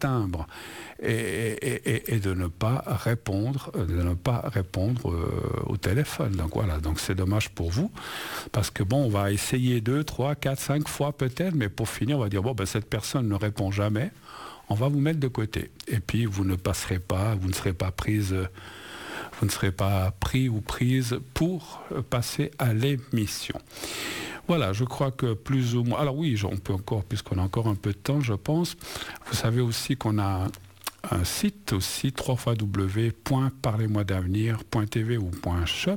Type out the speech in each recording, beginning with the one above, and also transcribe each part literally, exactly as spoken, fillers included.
timbre et, et, et, et de ne pas répondre, de ne pas répondre euh, au téléphone. Donc voilà, donc c'est dommage pour vous, parce que bon, on va essayer deux, trois, quatre, cinq fois peut-être, mais pour finir, on va dire bon, ben, cette personne ne répond jamais, on va vous mettre de côté. Et puis vous ne passerez pas, vous ne serez pas prise. Vous ne serez pas pris ou prise pour passer à l'émission. Voilà, je crois que plus ou moins... Alors oui, on peut encore, puisqu'on a encore un peu de temps, je pense. Vous savez aussi qu'on a un site aussi, w w w point parlez moi d'avenir point t v ou .shop.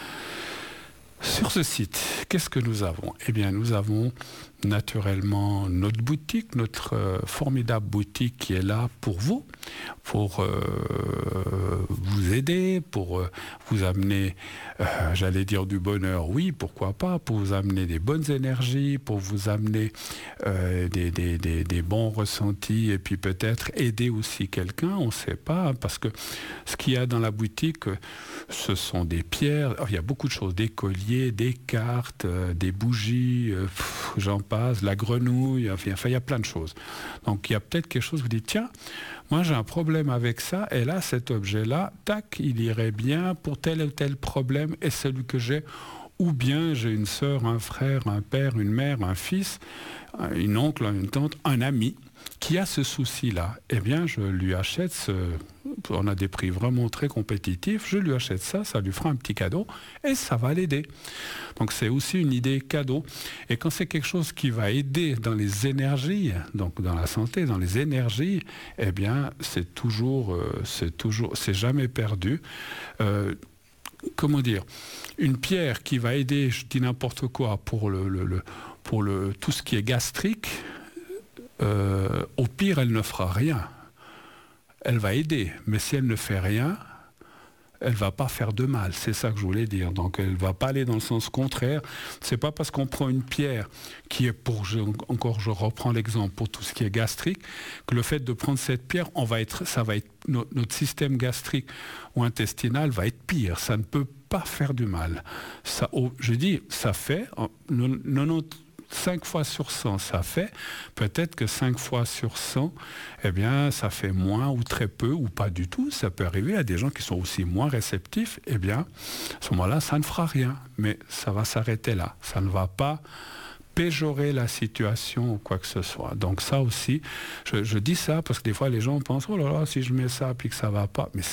Sur ce site, qu'est-ce que nous avons? Eh bien, nous avons naturellement notre boutique, notre euh, formidable boutique qui est là pour vous, pour euh, vous aider, pour euh, vous amener, euh, j'allais dire du bonheur, oui, pourquoi pas, pour vous amener des bonnes énergies, pour vous amener euh, des, des, des, des bons ressentis et puis peut-être aider aussi quelqu'un, on ne sait pas, parce que ce qu'il y a dans la boutique, ce sont des pierres, il y a beaucoup de choses, des colliers, des cartes, euh, des bougies, euh, pff, j'en passe, la grenouille, enfin, enfin il y a plein de choses. Donc il y a peut-être quelque chose, vous dites, tiens, moi j'ai un problème avec ça, et là cet objet-là, tac, il irait bien pour tel ou tel problème, et celui que j'ai, ou bien j'ai une sœur, un frère, un père, une mère, un fils, une oncle, une tante, un ami, qui a ce souci-là, eh bien je lui achète ce... On a des prix vraiment très compétitifs, je lui achète ça, ça lui fera un petit cadeau et ça va l'aider. Donc c'est aussi une idée cadeau. Et quand c'est quelque chose qui va aider dans les énergies, donc dans la santé, dans les énergies, eh bien c'est toujours, euh, c'est toujours, c'est jamais perdu. Euh, comment dire, une pierre qui va aider, je dis n'importe quoi, pour, le, le, le, pour le, tout ce qui est gastrique, euh, au pire elle ne fera rien. Elle va aider, mais si elle ne fait rien, elle ne va pas faire de mal. C'est ça que je voulais dire. Donc elle ne va pas aller dans le sens contraire. Ce n'est pas parce qu'on prend une pierre qui est pour, je, encore je reprends l'exemple, pour tout ce qui est gastrique, que le fait de prendre cette pierre, on va être, ça va être, notre, notre système gastrique ou intestinal va être pire. Ça ne peut pas faire du mal. Ça, oh, je dis, ça fait quatre-vingt-dix cinq fois sur cent, ça fait. Peut-être que cinq fois sur cent, eh bien, ça fait moins ou très peu ou pas du tout. Ça peut arriver à des gens qui sont aussi moins réceptifs. Eh bien, à ce moment-là, ça ne fera rien. Mais ça va s'arrêter là. Ça ne va pas péjorer la situation ou quoi que ce soit. Donc ça aussi, je, je dis ça parce que des fois, les gens pensent « Oh là là, si je mets ça puis que ça ne va pas. » Mais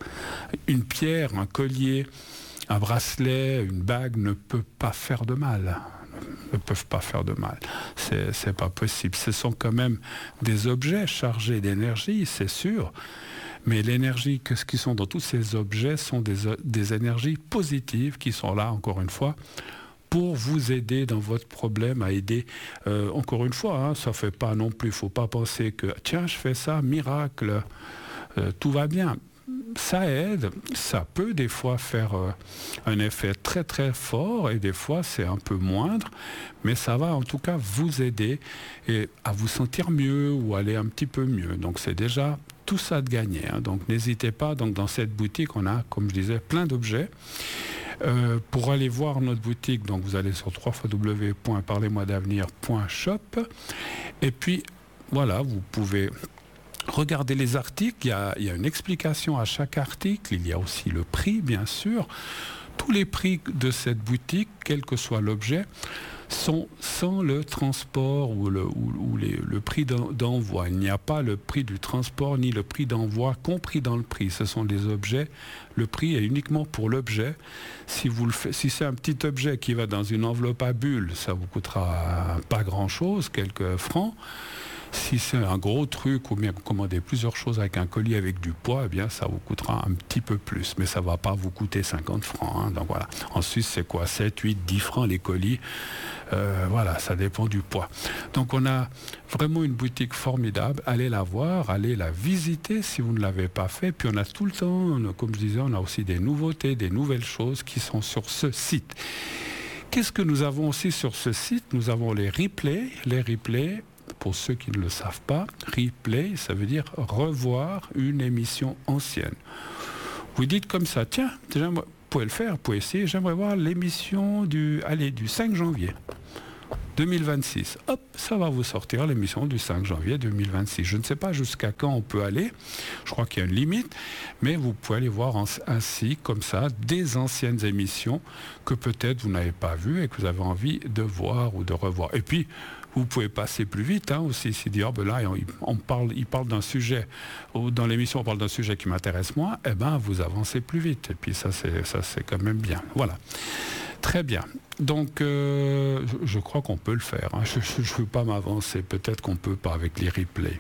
une pierre, un collier, un bracelet, une bague ne peut pas faire de mal. Ne peuvent pas faire de mal. C'est, c'est pas possible. Ce sont quand même des objets chargés d'énergie, c'est sûr. Mais l'énergie, que ce qui sont dans tous ces objets sont des, des énergies positives qui sont là, encore une fois, pour vous aider dans votre problème, à aider, euh, encore une fois, hein, ça ne fait pas non plus, il ne faut pas penser que, tiens, je fais ça, miracle, euh, tout va bien. Ça aide, ça peut des fois faire euh, un effet très très fort et des fois c'est un peu moindre, mais ça va en tout cas vous aider et à vous sentir mieux ou aller un petit peu mieux. Donc c'est déjà tout ça de gagner. Hein. Donc n'hésitez pas, donc dans cette boutique on a, comme je disais, plein d'objets. Euh, pour aller voir notre boutique, donc vous allez sur w w w point parlez moi d'avenir point shop et puis voilà, vous pouvez... Regardez les articles, il y, a, il y a une explication à chaque article, il y a aussi le prix bien sûr. Tous les prix de cette boutique, quel que soit l'objet, sont sans le transport ou le, ou, ou les, le prix d'envoi. Il n'y a pas le prix du transport ni le prix d'envoi compris dans le prix. Ce sont des objets. Le prix est uniquement pour l'objet. Si, vous le fait, si c'est un petit objet qui va dans une enveloppe à bulles, ça vous coûtera pas grand-chose, quelques francs. Si c'est un gros truc ou bien vous commandez plusieurs choses avec un colis avec du poids, eh bien ça vous coûtera un petit peu plus, mais ça ne va pas vous coûter cinquante francs. Hein, donc voilà. En Suisse, c'est quoi, sept, huit, dix francs les colis. Euh, voilà, ça dépend du poids. Donc on a vraiment une boutique formidable. Allez la voir, allez la visiter si vous ne l'avez pas fait. Puis on a tout le temps, on a, comme je disais, on a aussi des nouveautés, des nouvelles choses qui sont sur ce site. Qu'est-ce que nous avons aussi sur ce site? Nous avons les replays, les replays. Pour ceux qui ne le savent pas, replay, ça veut dire revoir une émission ancienne. Vous dites comme ça, tiens, vous pouvez le faire, vous pouvez essayer, j'aimerais voir l'émission du, allez, du cinq janvier. deux mille vingt-six. Hop, ça va vous sortir l'émission du cinq janvier deux mille vingt-six. Je ne sais pas jusqu'à quand on peut aller. Je crois qu'il y a une limite. Mais vous pouvez aller voir ainsi, comme ça, des anciennes émissions que peut-être vous n'avez pas vues et que vous avez envie de voir ou de revoir. Et puis, vous pouvez passer plus vite hein, aussi, si dire, ben là, on parle, il parle d'un sujet, ou dans l'émission on parle d'un sujet qui m'intéresse moins, eh ben vous avancez plus vite. Et puis ça, c'est, ça, c'est quand même bien. Voilà. Très bien. Donc, euh, je, je crois qu'on peut le faire. Hein. Je ne veux pas m'avancer. Peut-être qu'on peut pas avec les replays.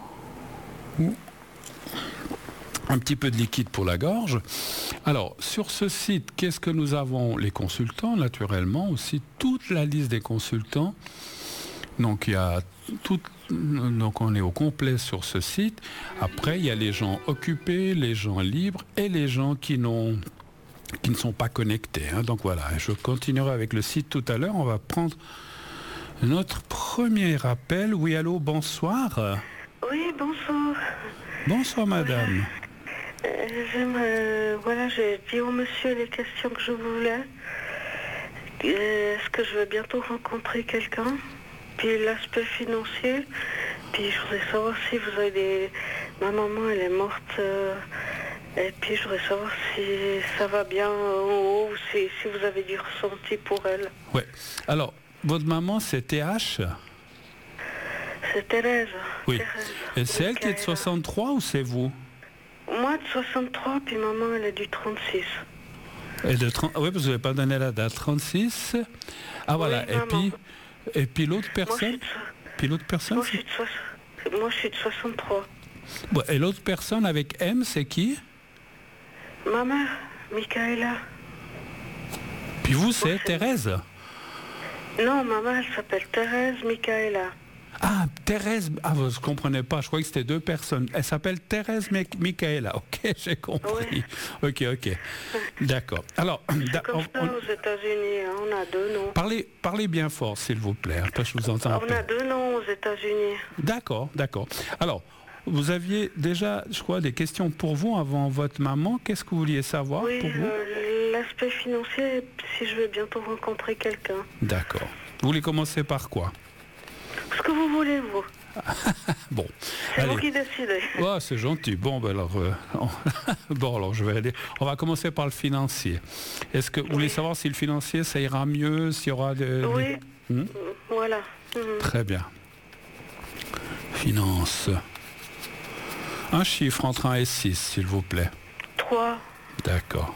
Un petit peu de liquide pour la gorge. Alors, sur ce site, qu'est-ce que nous avons? Les consultants, naturellement, aussi toute la liste des consultants. Donc, il y a tout, donc on est au complet sur ce site. Après, il y a les gens occupés, les gens libres et les gens qui n'ont, qui ne sont pas connectés. Hein. Donc voilà, je continuerai avec le site tout à l'heure. On va prendre notre premier appel. Oui, allô, bonsoir. Oui, bonsoir. Bonsoir, madame. Euh, j'aimerais, voilà, j'ai dit au monsieur les questions que je voulais. Euh, est-ce que je vais bientôt rencontrer quelqu'un? Puis l'aspect financier, puis je voudrais savoir si vous avez des... Ma maman, elle est morte, euh, et puis je voudrais savoir si ça va bien en haut, ou si, si vous avez du ressenti pour elle. Oui. Alors, votre maman, c'est T H? C'est Thérèse. Oui. Thérèse. Et c'est elle qui est de soixante-trois ou c'est vous? Moi de soixante-trois, puis maman, elle est du trente-six. Et de trente... Oui, parce que vous n'avez pas donné la date. trente-six. Ah voilà, oui, et puis... Et puis l'autre personne, moi, so... puis l'autre personne, moi, je suis de so... moi je suis de soixante-trois. Bon, et l'autre personne avec M, c'est qui? Ma mère, Michaela. Puis vous, c'est moi, Thérèse? Non, ma mère, elle s'appelle Thérèse Michaela. Ah, Thérèse, ah, vous ne comprenez pas, je croyais que c'était deux personnes. Elle s'appelle Thérèse Michaela, ok, j'ai compris. Oui. Ok, ok, d'accord. Alors, c'est comme ça on... aux États-Unis, hein, on a deux noms. Parlez, parlez bien fort, s'il vous plaît, parce que je vous entends. On a deux noms aux États-Unis. D'accord, d'accord. Alors, vous aviez déjà, je crois, des questions pour vous avant votre maman. Qu'est-ce que vous vouliez savoir oui, pour vous? euh, l'aspect financier, si je vais bientôt rencontrer quelqu'un. D'accord. Vous voulez commencer par quoi? Ce que vous voulez, vous. Bon. C'est allez. vous qui décidez. Oh, c'est gentil. Bon, ben alors, euh, on... bon, alors, je vais aller. On va commencer par le financier. Est-ce que vous oui. voulez savoir si le financier, ça ira mieux, s'il y aura des... Oui. Des... Hmm? Voilà. Hmm. Très bien. Finance. Un chiffre entre un et six, s'il vous plaît. trois. D'accord.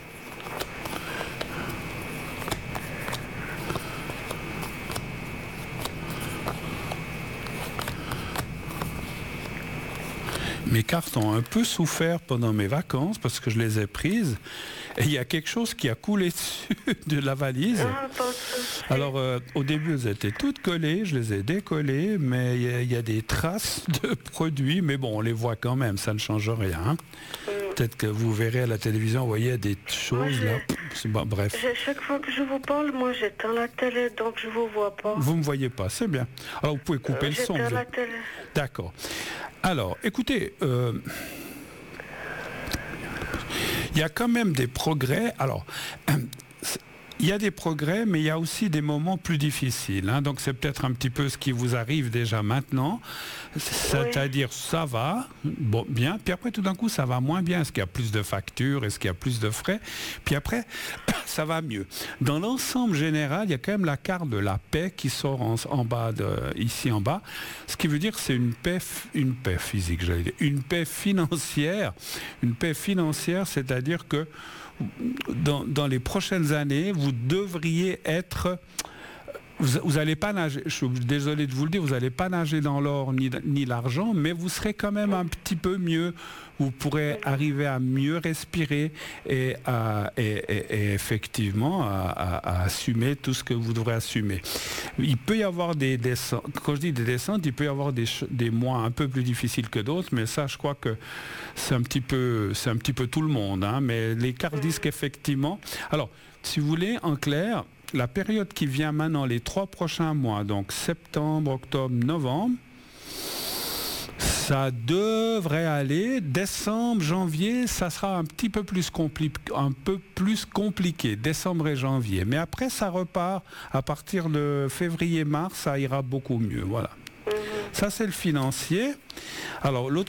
Mes cartes ont un peu souffert pendant mes vacances parce que je les ai prises et il y a quelque chose qui a coulé dessus de la valise. Ah, alors euh, au début elles étaient toutes collées, je les ai décollées, mais il y, y a des traces de produits, mais bon on les voit quand même, ça ne change rien. Hein. Mm. Peut-être que vous verrez à la télévision, vous voyez des choses moi, là. Bon, bref. Chaque fois que je vous parle, moi j'éteins la télé, donc je vous vois pas. Vous me voyez pas, c'est bien. Alors vous pouvez couper euh, le son. La télé. D'accord. Alors, écoutez, euh, il y a quand même des progrès. Alors, euh, il y a des progrès, mais il y a aussi des moments plus difficiles. Hein, donc, c'est peut-être un petit peu ce qui vous arrive déjà maintenant. C'est-à-dire, oui. ça va, bon, bien. Puis après, tout d'un coup, ça va moins bien. Est-ce qu'il y a plus de factures? Est-ce qu'il y a plus de frais? Puis après, ça va mieux. Dans l'ensemble général, il y a quand même la carte de la paix qui sort en, en bas, de, ici en bas. Ce qui veut dire que c'est une paix, une paix physique, j'allais dire. Une paix financière. Une paix financière, c'est-à-dire que Dans, dans les prochaines années, vous devriez être... Vous n'allez pas nager, je suis désolé de vous le dire, vous n'allez pas nager dans l'or ni, ni l'argent, mais vous serez quand même un petit peu mieux. Vous pourrez arriver à mieux respirer et, à, et, et, et effectivement à, à, à assumer tout ce que vous devrez assumer. Il peut y avoir des descentes, quand je dis des descentes, il peut y avoir des, des mois un peu plus difficiles que d'autres, mais ça je crois que c'est un petit peu, c'est un petit peu tout le monde. Hein, mais les cartes disent qu'effectivement... Alors, si vous voulez, en clair... La période qui vient maintenant, les trois prochains mois, donc septembre, octobre, novembre, ça Ça devrait aller. Décembre, janvier, ça sera un petit peu plus, compli- un peu plus compliqué. Décembre et janvier. Mais après, ça repart. À partir de février-mars, ça ira beaucoup mieux. Voilà. Ça, c'est le financier. Alors, l'autre